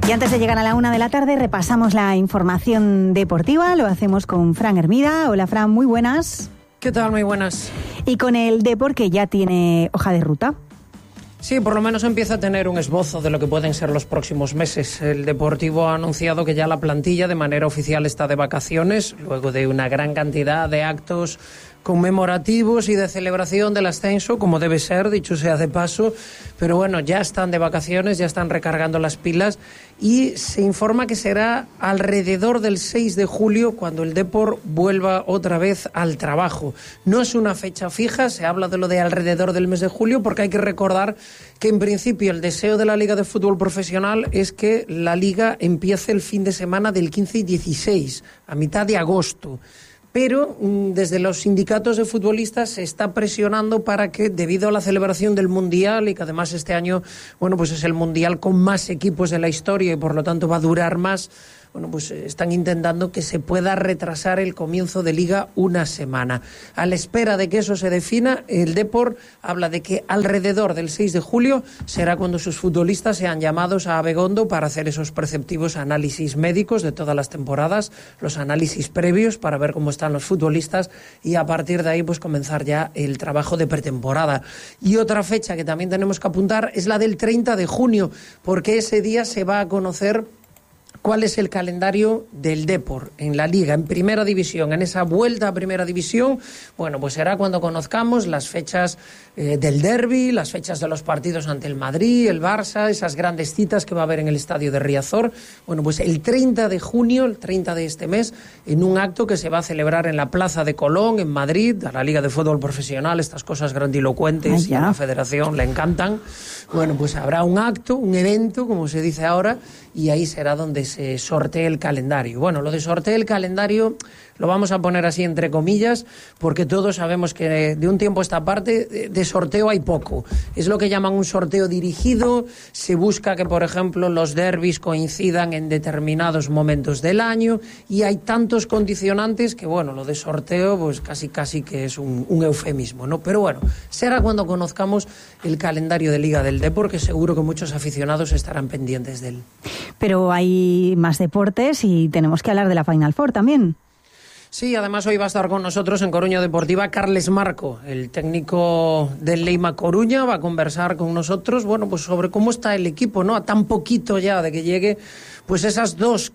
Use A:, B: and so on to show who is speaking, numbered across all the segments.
A: Y antes de llegar a la 1 de la tarde repasamos la información deportiva. Lo hacemos con Fran Hermida. Hola Fran, muy buenas.
B: ¿Qué tal? Muy buenas.
A: Y con el Depor, que ya tiene hoja de ruta.
B: Sí, por lo menos empieza a tener un esbozo de lo que pueden ser los próximos meses. El Deportivo ha anunciado que ya la plantilla de manera oficial está de vacaciones, luego de una gran cantidad de actos conmemorativos y de celebración del ascenso, como debe ser, dicho sea de paso. Pero bueno, ya están de vacaciones, ya están recargando las pilas y se informa que será alrededor del 6 de julio cuando el Depor vuelva otra vez al trabajo. No es una fecha fija, se habla de lo de alrededor del mes de julio porque hay que recordar que en principio el deseo de la Liga de Fútbol Profesional es que la Liga empiece el fin de semana del 15 y 16, a mitad de agosto. Pero desde los sindicatos de futbolistas se está presionando para que, debido a la celebración del Mundial, y que además este año, bueno, pues es el Mundial con más equipos de la historia y por lo tanto va a durar más, bueno, pues están intentando que se pueda retrasar el comienzo de Liga una semana. A la espera de que eso se defina, el Depor habla de que alrededor del 6 de julio será cuando sus futbolistas sean llamados a Abegondo para hacer esos preceptivos análisis médicos de todas las temporadas, los análisis previos para ver cómo están los futbolistas y a partir de ahí pues comenzar ya el trabajo de pretemporada. Y otra fecha que también tenemos que apuntar es la del 30 de junio, porque ese día se va a conocer cuál es el calendario del Depor en la Liga, en Primera División, en esa vuelta a Primera División. Bueno, pues será cuando conozcamos las fechas del derbi, las fechas de los partidos ante el Madrid, el Barça, esas grandes citas que va a haber en el estadio de Riazor. Bueno, pues el 30 de junio, el 30 de este mes, en un acto que se va a celebrar en la Plaza de Colón, en Madrid, a la Liga de Fútbol Profesional, estas cosas grandilocuentes y a la Federación le encantan. Bueno, pues habrá un acto, un evento, como se dice ahora, y ahí será donde se sortee el calendario. Bueno, lo de sortee el calendario lo vamos a poner así entre comillas, porque todos sabemos que de un tiempo a esta parte de sorteo hay poco. Es lo que llaman un sorteo dirigido, se busca que, por ejemplo, los derbis coincidan en determinados momentos del año y hay tantos condicionantes que, bueno, lo de sorteo pues casi que es un eufemismo, ¿no? Pero bueno, será cuando conozcamos el calendario de Liga del Depor, que seguro que muchos aficionados estarán pendientes de él.
A: Pero hay más deportes y tenemos que hablar de la Final Four también.
B: Sí, además hoy va a estar con nosotros en Coruña Deportiva Carles Marco, el técnico del Leima Coruña, va a conversar con nosotros, bueno, pues sobre cómo está el equipo, ¿no? A tan poquito ya de que llegue, pues esas dos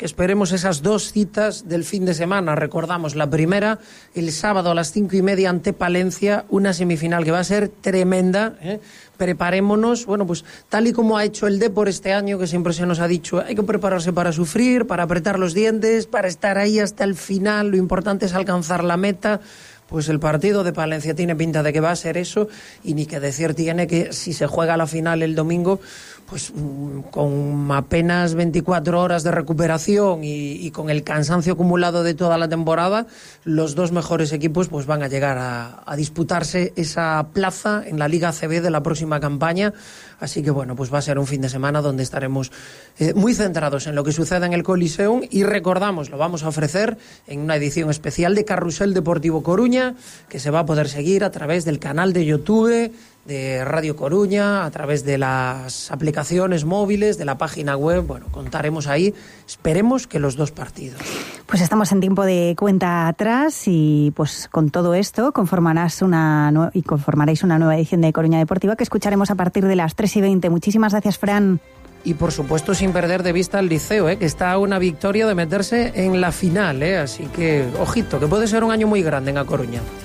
B: citas del fin de semana. Recordamos, la primera, el sábado a las 5:30 ante Palencia, una semifinal que va a ser tremenda, ¿eh? Preparémonos, bueno, pues tal y como ha hecho el Depor este año, que siempre se nos ha dicho, hay que prepararse para sufrir, para apretar los dientes, para estar ahí hasta el final, lo importante es alcanzar la meta. Pues el partido de Palencia tiene pinta de que va a ser eso, y ni que decir tiene que si se juega la final el domingo, pues con apenas 24 horas de recuperación y con el cansancio acumulado de toda la temporada, los dos mejores equipos pues van a llegar a disputarse esa plaza en la Liga ACB de la próxima campaña. Así que bueno, pues va a ser un fin de semana donde estaremos muy centrados en lo que suceda en el Coliseum, y recordamos, lo vamos a ofrecer en una edición especial de Carrusel Deportivo Coruña, que se va a poder seguir a través del canal de YouTube de Radio Coruña, a través de las aplicaciones móviles, de la página web. Bueno, contaremos ahí, esperemos que los dos partidos.
A: Pues estamos en tiempo de cuenta atrás y pues con todo esto conformaréis una nueva edición de Coruña Deportiva que escucharemos a partir de las 3:20. Muchísimas gracias, Fran.
B: Y por supuesto sin perder de vista al Liceo, que está a una victoria de meterse en la final, así que ojito, que puede ser un año muy grande en A Coruña.